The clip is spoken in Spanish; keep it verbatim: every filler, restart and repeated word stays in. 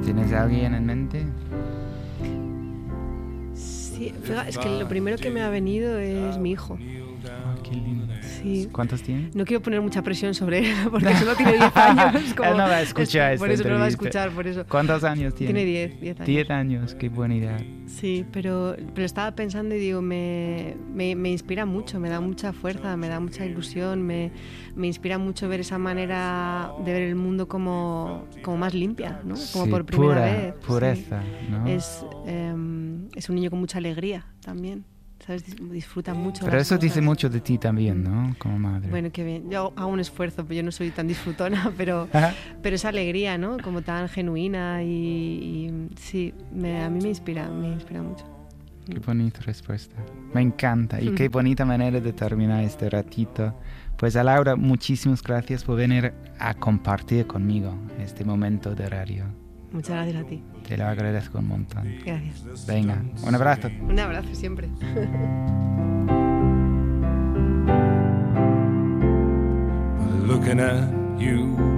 ¿Tienes a alguien en mente? Sí, fíjate, es que lo primero que me ha venido es mi hijo. Oh, qué lindo. Sí. ¿Cuántos tiene? No quiero poner mucha presión sobre él porque solo tiene diez años. Como, Él no va a escuchar es, Por esta eso no lo va a entrevista. escuchar, por eso. ¿Cuántos años tiene? Tiene diez, diez años. diez años, qué buena idea. Sí, pero, pero estaba pensando y digo, me, me, me inspira mucho, me da mucha fuerza, me da mucha ilusión, me, me inspira mucho ver esa manera de ver el mundo como, como más limpia, ¿no? Como Sí, por primera pura, vez. pureza, Sí. ¿no? Es, eh, es un niño con mucha alegría también, ¿sabes? Disfruta mucho. Pero las eso cosas. dice mucho de ti también, ¿no? Como madre. Bueno, qué bien. Yo hago un esfuerzo, pero yo no soy tan disfrutona, pero, pero esa alegría, ¿no? Como tan genuina y, y sí, me, a mí me inspira, me inspira mucho. Qué bonita respuesta. Me encanta. Y qué bonita manera de terminar este ratito. Pues a Laura, muchísimas gracias por venir a compartir conmigo este momento de radio. Muchas gracias a ti. Te lo agradezco un montón. Gracias. Venga, un abrazo. Un abrazo siempre. Looking at you